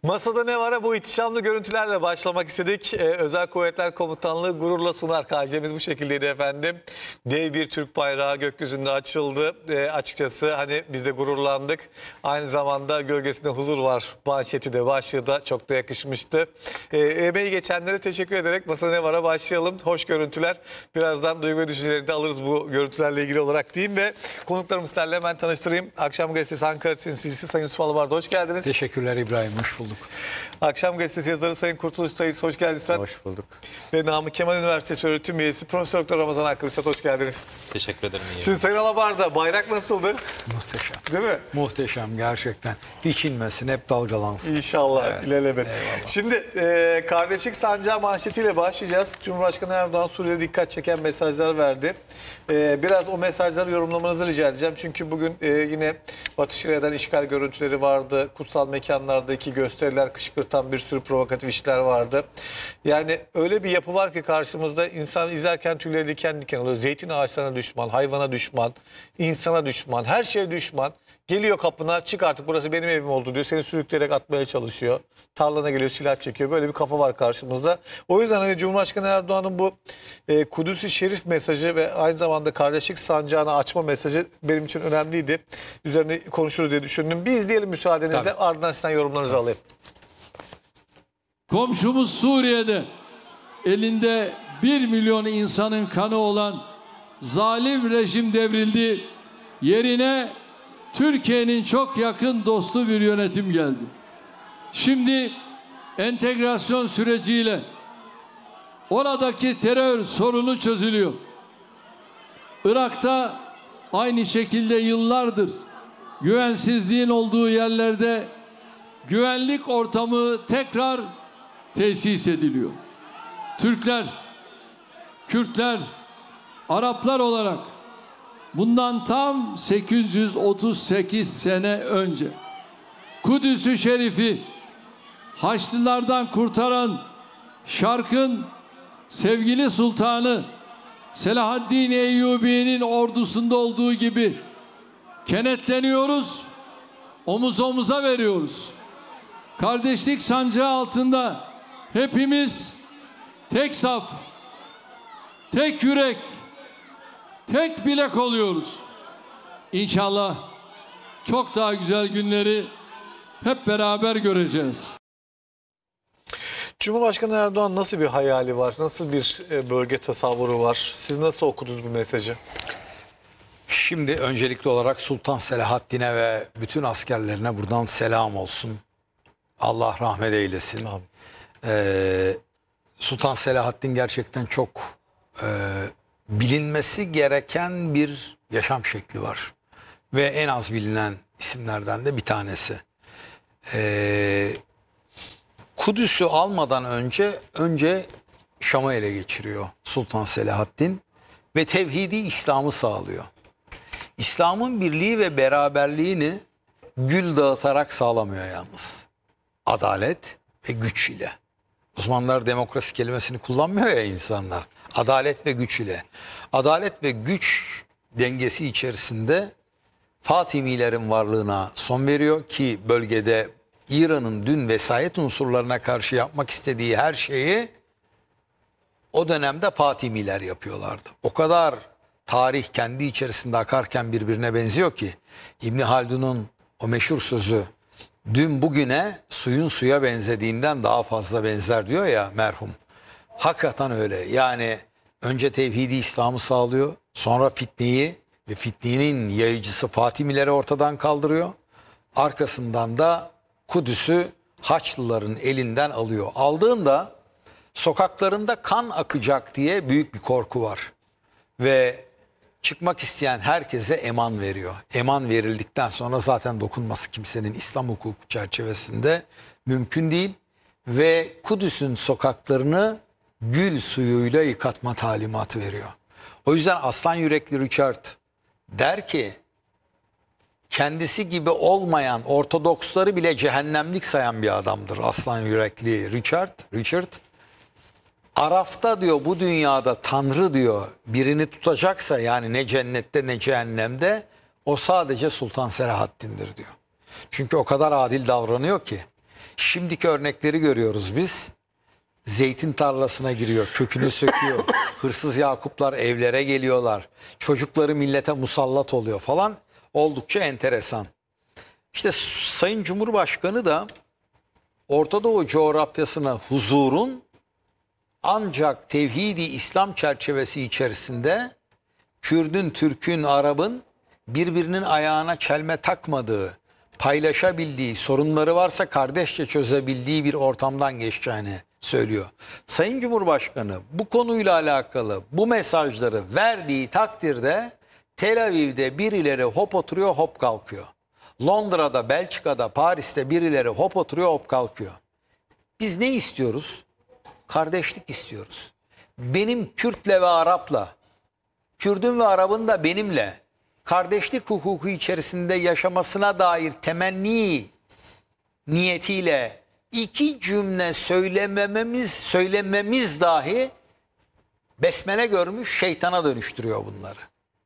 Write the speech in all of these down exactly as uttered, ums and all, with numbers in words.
Masada ne var? Bu ihtişamlı görüntülerle başlamak istedik. Ee, Özel Kuvvetler Komutanlığı gururla sunar. K C'miz bu şekildeydi efendim. Dev bir Türk bayrağı gökyüzünde açıldı. Ee, açıkçası hani biz de gururlandık. Aynı zamanda gölgesinde huzur var. Manşeti de başlığı da çok da yakışmıştı. Ee, emeği geçenlere teşekkür ederek Masada ne var'a başlayalım. Hoş görüntüler. Birazdan duygu ve düşünceleri de alırız bu görüntülerle ilgili olarak diyeyim ve konuklarımızla hemen tanıştırayım. Akşam Gazetesi Ankara temsilcisi Sayın Yusuf Alıbar'da hoş geldiniz. Teşekkürler İbrahim, hoş bulduk. Akşam Gazetesi yazarı Sayın Kurtuluş Sayıs, hoş geldiniz. Hoş bulduk. Ve Namık Kemal Üniversitesi öğretim üyesi Profesör Doktor Ramazan Hakkı Üstad, hoş geldiniz. Teşekkür ederim. İyi. Şimdi Sayın Alabar'da bayrak nasıldı? Muhteşem. Değil mi? Muhteşem gerçekten. Hiç inmesin, hep dalgalansın. İnşallah. Evet. İlelebet. Şimdi e, kardeşlik sancağı manşetiyle başlayacağız. Cumhurbaşkanı Erdoğan Suriye'de dikkat çeken mesajlar verdi. E, biraz o mesajları yorumlamanızı rica edeceğim. Çünkü bugün e, yine Batı Şeria'dan işgal görüntüleri vardı. Kutsal mekanlardaki gösteriler, kışkırtan bir sürü provokatif işler vardı. Yani öyle bir yapı var ki karşımızda, insan izlerken tüyleri diken diken oluyor. Zeytin ağaçlarına düşman, hayvana düşman, insana düşman, her şeye düşman. Geliyor kapına, çık artık burası benim evim oldu diyor. Seni sürükleyerek atmaya çalışıyor. Tarlana geliyor, silah çekiyor. Böyle bir kafa var karşımızda. O yüzden hani Cumhurbaşkanı Erdoğan'ın bu e, Kudüs-ü Şerif mesajı ve aynı zamanda kardeşlik sancağını açma mesajı benim için önemliydi. Üzerine konuşuruz diye düşündüm. Bir izleyelim müsaadenizle. Tabii. Ardından sizden yorumlarınızı alayım. Komşumuz Suriye'de elinde bir milyon insanın kanı olan zalim rejim devrildi. Yerine Türkiye'nin çok yakın dostu bir yönetim geldi. Şimdi entegrasyon süreciyle oradaki terör sorunu çözülüyor. Irak'ta aynı şekilde yıllardır güvensizliğin olduğu yerlerde güvenlik ortamı tekrar tesis ediliyor. Türkler, Kürtler, Araplar olarak bundan tam sekiz yüz otuz sekiz sene önce Kudüs-ü Şerif'i Haçlılardan kurtaran Şark'ın sevgili sultanı Selahaddin Eyyubi'nin ordusunda olduğu gibi kenetleniyoruz, omuz omuza veriyoruz. Kardeşlik sancağı altında hepimiz tek saf, tek yürek, tek bilek oluyoruz. İnşallah çok daha güzel günleri hep beraber göreceğiz. Cumhurbaşkanı Erdoğan nasıl bir hayali var? Nasıl bir e, bölge tasavvuru var? Siz nasıl okudunuz bu mesajı? Şimdi öncelikli olarak Sultan Selahaddin'e ve bütün askerlerine buradan selam olsun. Allah rahmet eylesin. Ee, Sultan Selahaddin gerçekten çok e, bilinmesi gereken bir yaşam şekli var. Ve en az bilinen isimlerden de bir tanesi. Ee, Kudüs'ü almadan önce önce Şam'ı ele geçiriyor Sultan Selahaddin ve tevhidi İslam'ı sağlıyor. İslam'ın birliği ve beraberliğini gül dağıtarak sağlamıyor yalnız. Adalet ve güç ile. Uzmanlar demokrasi kelimesini kullanmıyor ya insanlar. Adalet ve güç ile. Adalet ve güç dengesi içerisinde Fatimilerin varlığına son veriyor ki bölgede İran'ın dün vesayet unsurlarına karşı yapmak istediği her şeyi o dönemde Fatimiler yapıyorlardı. O kadar tarih kendi içerisinde akarken birbirine benziyor ki İbn Haldun'un o meşhur sözü dün bugüne suyun suya benzediğinden daha fazla benzer diyor ya merhum. Hakikaten öyle. Yani önce tevhidi İslam'ı sağlıyor, sonra fitneyi ve fitnenin yayıcısı Fatimileri ortadan kaldırıyor. Arkasından da Kudüs'ü Haçlıların elinden alıyor. Aldığında sokaklarında kan akacak diye büyük bir korku var. Ve çıkmak isteyen herkese eman veriyor. Eman verildikten sonra zaten dokunması kimsenin İslam hukuku çerçevesinde mümkün değil. Ve Kudüs'ün sokaklarını gül suyuyla yıkatma talimatı veriyor. O yüzden aslan yürekli Richard der ki kendisi gibi olmayan Ortodoksları bile cehennemlik sayan bir adamdır aslan yürekli Richard. Richard Araf'ta diyor bu dünyada Tanrı diyor birini tutacaksa yani ne cennette ne cehennemde o sadece Sultan Selahaddin'dir diyor. Çünkü o kadar adil davranıyor ki Şimdiki örnekleri görüyoruz biz. Zeytin tarlasına giriyor, kökünü söküyor. Hırsız Yakuplar evlere geliyorlar. Çocukları millete musallat oluyor falan. Oldukça enteresan. İşte Sayın Cumhurbaşkanı da Orta Doğu coğrafyasına huzurun ancak tevhidi İslam çerçevesi içerisinde Kürdün, Türk'ün, Arap'ın birbirinin ayağına çelme takmadığı, paylaşabildiği, sorunları varsa kardeşçe çözebildiği bir ortamdan geçeceğini söylüyor. Sayın Cumhurbaşkanı bu konuyla alakalı bu mesajları verdiği takdirde Tel Aviv'de birileri hop oturuyor, hop kalkıyor. Londra'da, Belçika'da, Paris'te birileri hop oturuyor, hop kalkıyor. Biz ne istiyoruz? Kardeşlik istiyoruz. Benim Kürt'le ve Arap'la, Kürt'ün ve Arap'ın da benimle kardeşlik hukuku içerisinde yaşamasına dair temenni niyetiyle iki cümle söylemememiz, söylememiz dahi besmele görmüş şeytana dönüştürüyor bunları.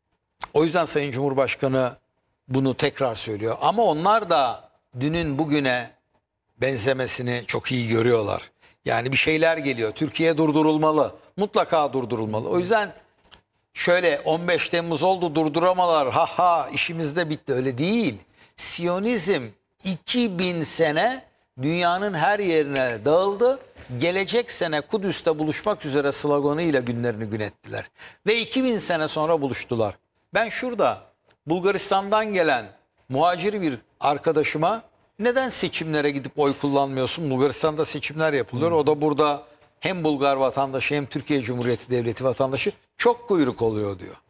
O yüzden Sayın Cumhurbaşkanı bunu tekrar söylüyor. Ama onlar da dünün bugüne benzemesini çok iyi görüyorlar. Yani bir şeyler geliyor. Türkiye durdurulmalı. Mutlaka durdurulmalı. O yüzden şöyle on beş Temmuz oldu durduramalar. Ha ha işimiz de bitti. Öyle değil. Siyonizm iki bin sene dünyanın her yerine dağıldı. Gelecek sene Kudüs'te buluşmak üzere sloganıyla günlerini gün ettiler. Ve iki bin sene sonra buluştular. Ben şurada Bulgaristan'dan gelen muhacir bir arkadaşıma neden seçimlere gidip oy kullanmıyorsun? Bulgaristan'da seçimler yapılıyor. O da burada hem Bulgar vatandaşı hem Türkiye Cumhuriyeti Devleti vatandaşı çok kuyruk oluyor diyor.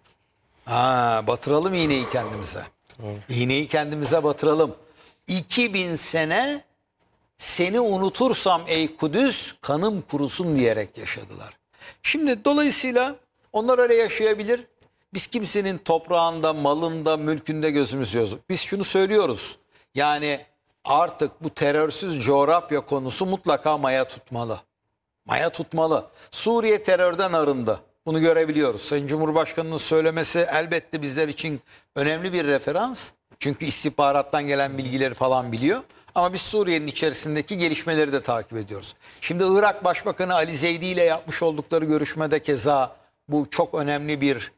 Ha, batıralım iğneyi kendimize. İğneyi kendimize batıralım. iki bin sene seni unutursam ey Kudüs kanım kurusun diyerek yaşadılar. Şimdi dolayısıyla onlar öyle yaşayabilir. Biz kimsenin toprağında, malında, mülkünde gözümüz yok. Biz şunu söylüyoruz. Yani artık bu terörsüz coğrafya konusu mutlaka maya tutmalı. Maya tutmalı. Suriye terörden arındı. Bunu görebiliyoruz. Sayın Cumhurbaşkanı'nın söylemesi elbette bizler için önemli bir referans. Çünkü istihbarattan gelen bilgileri falan biliyor. Ama biz Suriye'nin içerisindeki gelişmeleri de takip ediyoruz. Şimdi Irak Başbakanı Ali Zeydi ile yapmış oldukları görüşmede keza bu çok önemli bir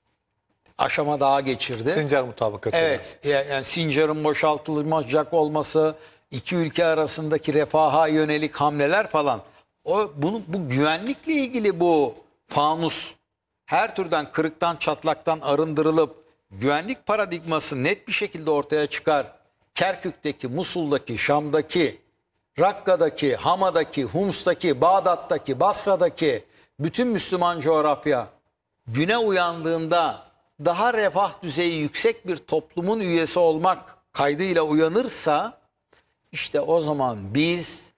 aşama daha geçirdi. Sincar mutabakatı. Evet, yani Sincar'ın boşaltılacak olması, iki ülke arasındaki refaha yönelik hamleler falan. O bunu bu güvenlikle ilgili bu fanus her türden kırıktan çatlaktan arındırılıp güvenlik paradigması net bir şekilde ortaya çıkar. Kerkük'teki, Musul'daki, Şam'daki, Rakka'daki, Hama'daki, Hums'taki, Bağdat'taki, Basra'daki bütün Müslüman coğrafya güne uyandığında daha refah düzeyi yüksek bir toplumun üyesi olmak kaydıyla uyanırsa işte o zaman biz